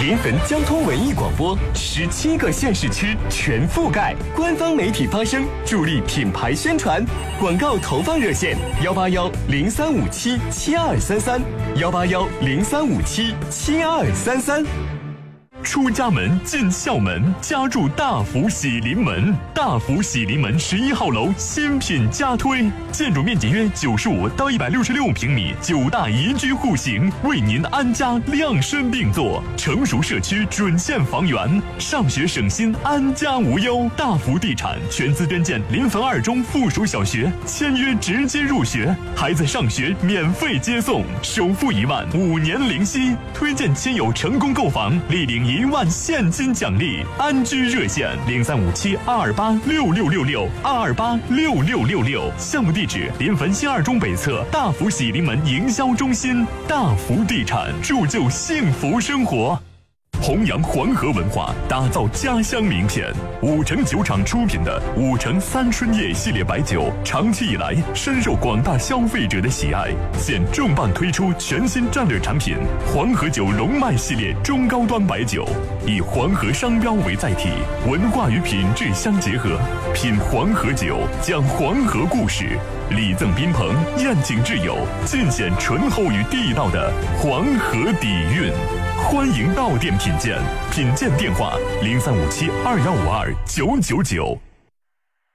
临汾交通文艺广播，17个县市区全覆盖，官方媒体发声，助力品牌宣传。广告投放热线：181-0357-7233，181-0357-7233。出家门进校门，家住大福喜临门。大福喜临门11号楼新品加推，建筑面积约95到166平米，9大宜居户型，为您安家量身定做。成熟社区准现房源，上学省心，安家无忧。大福地产全资捐建临汾2中附属小学，签约直接入学，孩子上学免费接送，首付1万，5年零息。推荐亲友成功购房，立领1万现金奖励。安居热线：0357-228-6666，228-6666。项目地址：临汾新2中北侧大福喜临门营销中心。大福地产，铸就幸福生活。弘扬黄河文化，打造家乡名片。5城酒厂出品的5城3春夜系列白酒，长期以来深受广大消费者的喜爱。现重磅推出全新战略产品黄河酒龙脉系列中高端白酒，以黄河商标为载体，文化与品质相结合，品黄河酒，讲黄河故事，礼赠宾朋，宴请挚友，尽显醇厚与地道的黄河底蕴。欢迎到店品鉴，品鉴电话：0357-2152-999。